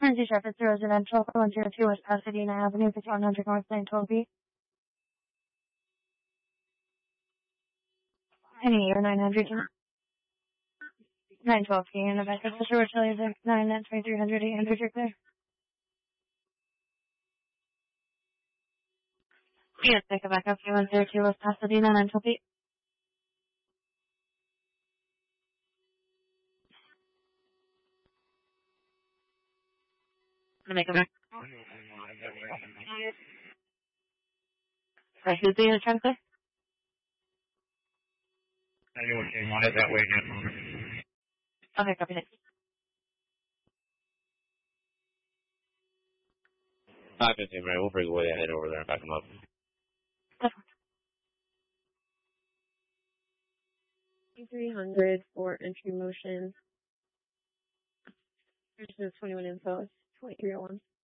Lindsay Shepherd, residential, 102 West Pasadena Avenue, 5100 North 912B. Any or 900, 912B in the back of the short chili, 9 at 2300, 800, you're clear. Yes, take it back up to 102 West Pasadena, 912B. I'm gonna make it back. Sorry, who's the trying to clear? Anyone came on it that way again. Okay, copy that. 515, right? We'll bring the way ahead over there and back them up. That's 300 for entry motion. There's no 21 info. It's 2301.